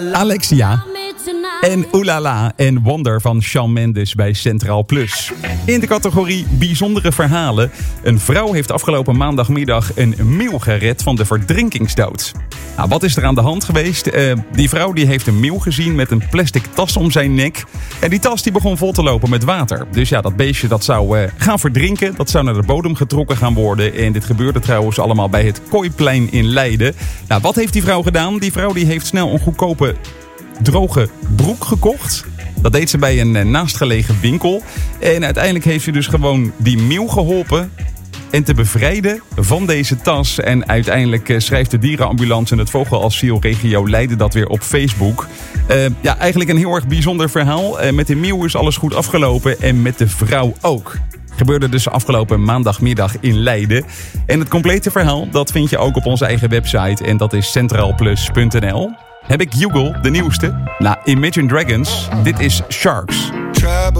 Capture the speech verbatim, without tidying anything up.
Alexia en Oulala en Wonder van Shawn Mendes bij Centraal Plus. In de categorie bijzondere verhalen. Een vrouw heeft afgelopen maandagmiddag een meeuw gered van de verdrinkingsdood. Nou, wat is er aan de hand geweest? Uh, die vrouw die heeft een meeuw gezien met een plastic tas om zijn nek. En die tas die begon vol te lopen met water. Dus ja, dat beestje dat zou uh, gaan verdrinken. Dat zou naar de bodem getrokken gaan worden. En dit gebeurde trouwens allemaal bij het Kooiplein in Leiden. Nou, wat heeft die vrouw gedaan? Die vrouw die heeft snel een goedkope droge broek gekocht. Dat deed ze bij een naastgelegen winkel. En uiteindelijk heeft ze dus gewoon die meeuw geholpen en te bevrijden van deze tas. En uiteindelijk schrijft de dierenambulance en het vogelasiel regio Leiden dat weer op Facebook. Uh, ja, eigenlijk een heel erg bijzonder verhaal. Uh, met de meeuw is alles goed afgelopen en met de vrouw ook. Gebeurde dus afgelopen maandagmiddag in Leiden. En het complete verhaal dat vind je ook op onze eigen website. En dat is centraalplus punt n l. Heb ik Google, de nieuwste? Nou, Imagine Dragons. Dit is Sharks.